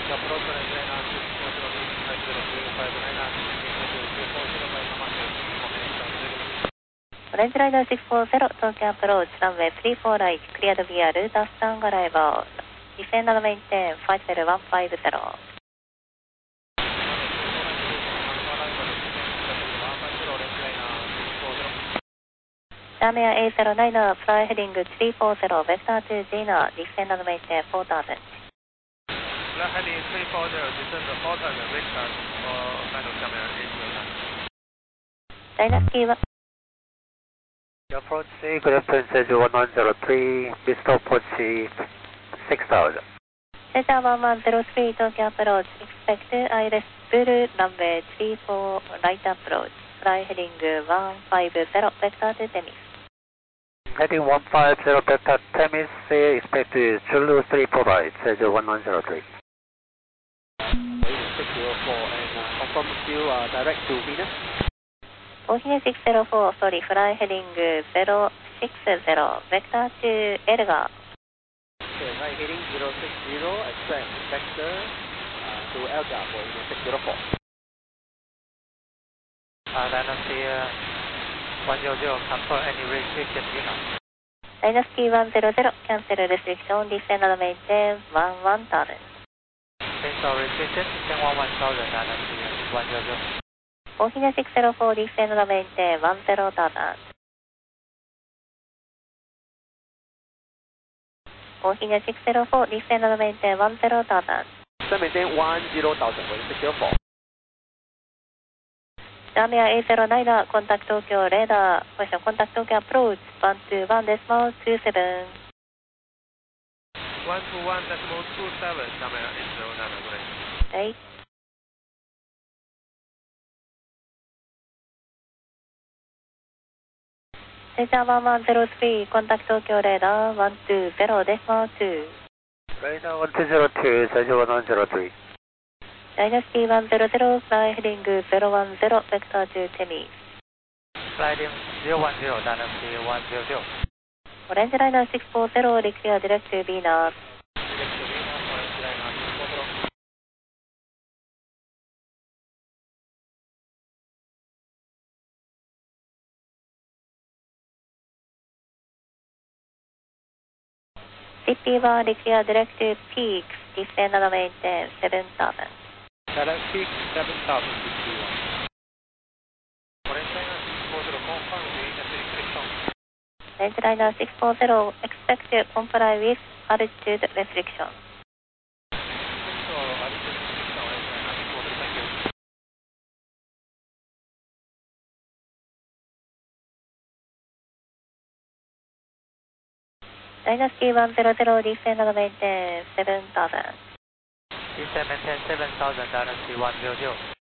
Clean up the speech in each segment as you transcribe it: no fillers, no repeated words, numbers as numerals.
approach Orange Liner オレンジライナー640、東京アプローチ、ランウェイ34ライト、クリアドビア、ルータースタンガライバー、ディフェンダーメインテン、ファイトベル150。ダメア809、フライヘディング340、ベクター2ジーナ、ディフェンダーメインテン4000。 Fly heading 340, descend 4000, vector for final camera 809. ダイナスキーは、 Approach C, good afternoon, Jeju 1103, Bristol approach C 6000. セジャー1103、東京アプローチ、expect ILS ブルー、ランウェイ34ライトアプローチ、フライヘディング150、ベクター2テミス。 Heading 150, Delta Temis, expect Zulu 34 right, Jeju 1103. 604 and confirm still direct to Venus. 大ひね604、sorry、フライヘディング060、ベクター2エルガー。 Okay, right heading 060, expect vector to Elga for 604. Dynasty 100, cancel any restriction Venus. ダイナスキー100、キャンセルレストリクション、ディフェンダーメインテン11,000。 Cancel restriction, 10,000, Dynasty 100. 大ひね604、ディフェンダーメインテン10,000。大ひね604、ディフェンダーメインテン10,000。 Maintain 10,000 for 604. ダーメア809、コンタクト東京レーダー、ポジションコンタクト東京アプローチ、121デシマル27。 121.27, camera 809, go ahead. はい。セジャー1103、コンタクト東京レーダー、120デシマル2。 Radar 1202, Jeju 1103. ダイナスティ100、フライヘディング010、ベクター2テミー。 Fly heading 010, Dynasty 100. オレンジライナー640、リクリアディレクトビーナー。CP1、リクリアディレクトピークス、ディフェンダーメインテン7000。 Direct peak 7,000 61. Orange Liner 640, confirm Venus restriction. オレンジライナー640、expect to comply with altitude restriction。ダイナスティ100、ディフェンダーメインテン7000。 Descend maintain 7,000, Dynasty 100.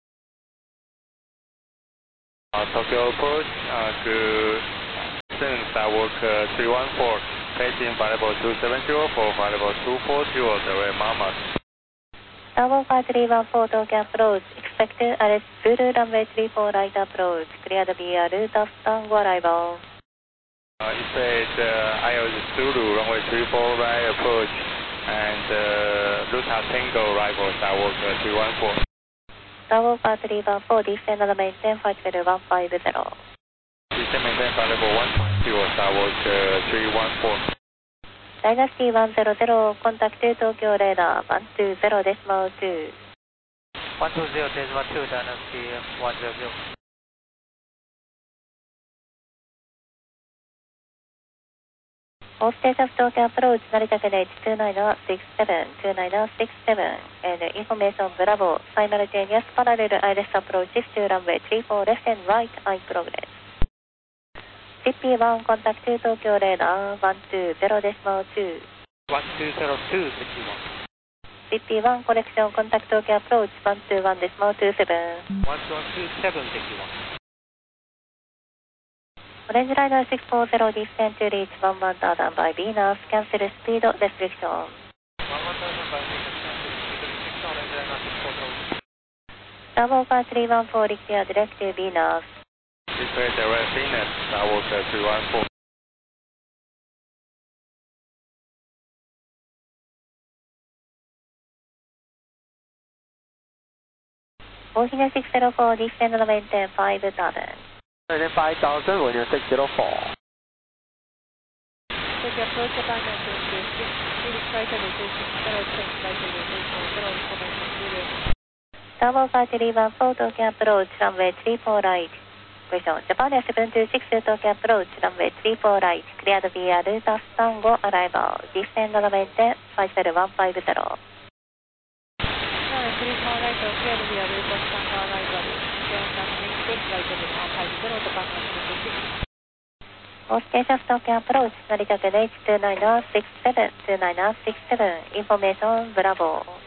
Tokyo approach to Sun Skywalker 314, facing variable 270 for variable 240, direct Mama. スターウォーカー314、東京アプローチ、expect RS ブルーランウェイ34ライトアプローチ、クリアドビアルータスタンゴアライバー。 Expect ILS Zulu runway 34 right approach and Luta Tango arrival Skywalker 314. スターウォーカー314、ディフェンダーメインテンファイトベル150。 Descend maintain variable 120 Skywalker 314. ダイナスティ100、コンタクト東京レーダー120デシマル2。 120, decimal 2, Dynasty 100. オーステーション東京アプローチ、成田ケネ29967、29967、and information Bravo, simultaneous parallel ILS approaches to runway 34 left and right, I progress. CP1、コンタクト東京レーダー120デシマル2。 1202, 61. CP1、コレクションコンタクト東京アプローチ121デシマル27。 1227, 61. オレンジライナー640、ディステントリーチ11,000 by Venus、キャンセルスピードレストリクション。 11,000 by Venus, cancel speed restriction, Orange Liner 640. スターウォーカー314、リクリアディレクトビーナー。 Expect direct Venus Skywalker 314. 大きな604、descend runway 10, 5000. Runway 5000, wind 604. Tokyo approach Japan 926, Phoenix 5726, approach 524, information Zulu. Starwalker 314, Tokyo approach runway 34 right. Question, Japan 726, Tokyo approach runway 34 right, cleared via Rutas Tango arrival, descend runway 10, 57150. Runway 34 right, cleared via Rutas Tango arrival, descend runway 10, 57150, Japan 726. OK, shaft Tokyo approach, Narita Gate 29067, 29067, information Bravo.